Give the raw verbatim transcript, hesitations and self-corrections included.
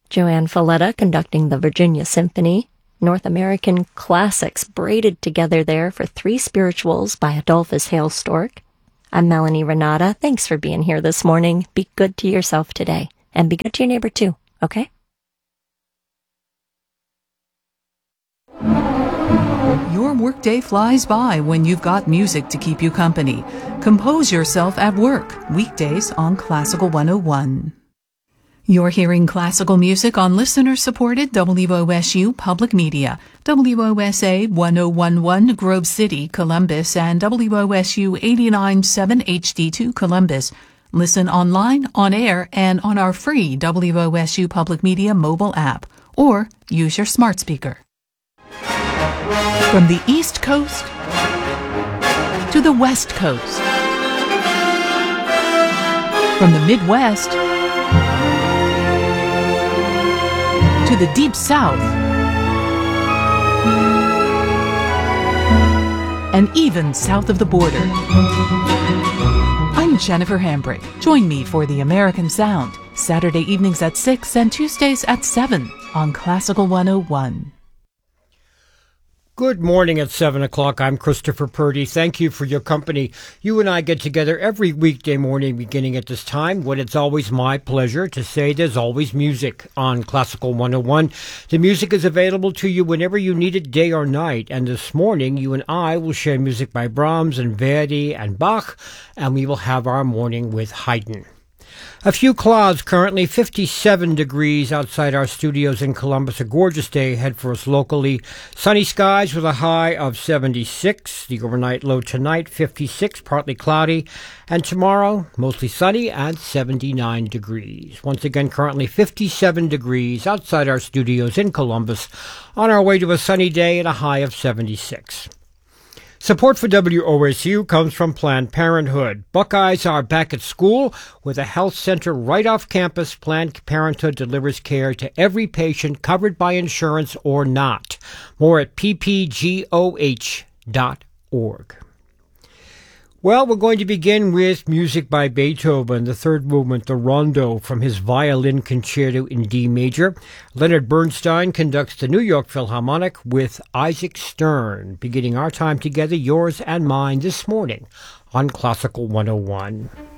Joanne Falletta conducting the Virginia Symphony, North American classics braided together there for Three Spirituals by Adolphus Hailstork. I'm Melanie Renata. Thanks for being here this morning. Be good to yourself today, and be good to your neighbor too, okay? Your workday flies by when you've got music to keep you company. Compose yourself at work, weekdays on Classical one oh one. You're hearing classical music on listener-supported W O S U Public Media, W O S A one oh one point one Grove City, Columbus, and W O S U eighty-nine point seven H D two Columbus. Listen online, on air, and on our free W O S U Public Media mobile app, or use your smart speaker. From the East Coast to the West Coast, from the Midwest to the Deep South, and even south of the border. I'm Jennifer Hambrick. Join me for The American Sound, Saturday evenings at six and Tuesdays at seven on Classical one oh one. Good morning at seven o'clock. I'm Christopher Purdy. Thank you for your company. You and I get together every weekday morning beginning at this time when it's always my pleasure to say there's always music on Classical one oh one. The music is available to you whenever you need it, day or night. And this morning, you and I will share music by Brahms and Verdi and Bach, and we will have our morning with Haydn. A few clouds, currently fifty-seven degrees outside our studios in Columbus. A gorgeous day ahead for us locally. Sunny skies with a high of seventy-six. The overnight low tonight, fifty-six, partly cloudy. And tomorrow, mostly sunny and seventy-nine degrees. Once again, currently fifty-seven degrees outside our studios in Columbus. On our way to a sunny day and a high of seventy-six. Support for W O S U comes from Planned Parenthood. Buckeyes are back at school with a health center right off campus. Planned Parenthood delivers care to every patient covered by insurance or not. More at p p g o h dot org. Well, we're going to begin with music by Beethoven, the third movement, the Rondo, from his Violin Concerto in D major. Leonard Bernstein conducts the New York Philharmonic with Isaac Stern, beginning our time together, yours and mine, this morning on Classical one oh one.